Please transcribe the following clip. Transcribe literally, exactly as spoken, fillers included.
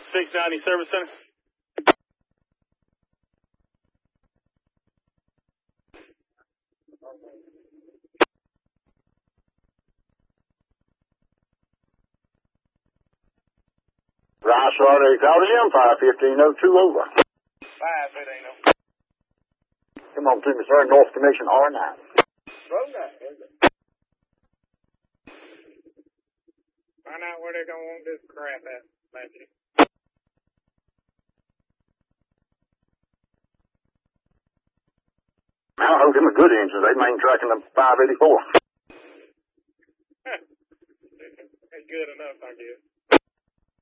six ninety Service Center. Rice Road, Claudium, five fifteen oh two, over. five fifteen oh. Come on to me, sir, North Commission R nine. Road nine, is it? Find out where they're going to want this crap at, Matthew. I hope them are good engines. They main tracking the five eighty-four. Good enough, I guess.